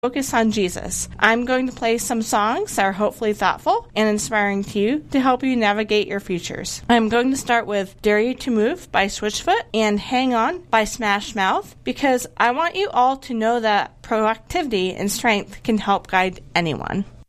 focus on Jesus. I'm going to play some songs that are hopefully thoughtful and inspiring to you to help you navigate your futures. I'm going to start with Dare You to Move by Switchfoot and Hang On by Smash Mouth, because I want you all to know that proactivity and strength can help guide anyone.